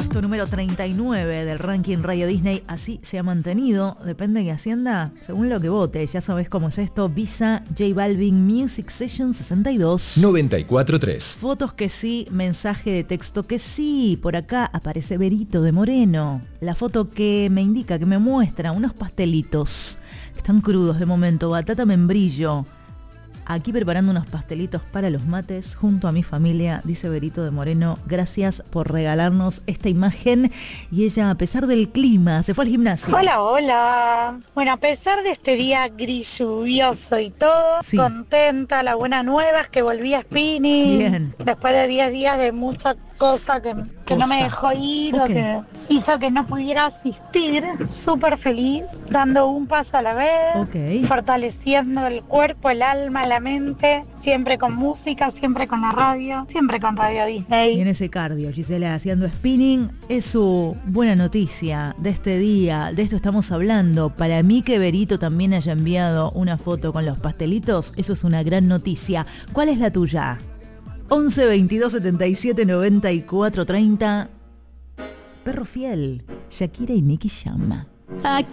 puesto número 39 del ranking Radio Disney. Así se ha mantenido, depende de que Hacienda, según lo que vote. Ya sabes cómo es esto. Visa, J Balvin, Music Session 62 94.3. Fotos que sí, mensaje de texto que sí. Por acá aparece Berito de Moreno. La foto que me indica, que me muestra unos pastelitos. Están crudos de momento, batata membrillo. Aquí preparando unos pastelitos para los mates junto a mi familia, dice Berito de Moreno. Gracias por regalarnos esta imagen. Y ella, a pesar del clima, se fue al gimnasio. Hola, hola. Bueno, a pesar de este día gris, lluvioso y todo, sí, contenta, la buena nueva es que volví a spinning. Bien. Después de 10 días de mucha cosa que no me dejó ir, Ok. o que hizo que no pudiera asistir, súper feliz, dando un paso a la vez, Ok. fortaleciendo el cuerpo, el alma, la mente, siempre con música, siempre con la radio, siempre con Radio Disney. Viene ese cardio, Gisela, haciendo spinning. Es su buena noticia de este día. De esto estamos hablando. Para mí que Berito también haya enviado una foto con los pastelitos, eso es una gran noticia. ¿Cuál es la tuya? 11 22 77 94 30. Perro fiel, Shakira y Nicky Jam.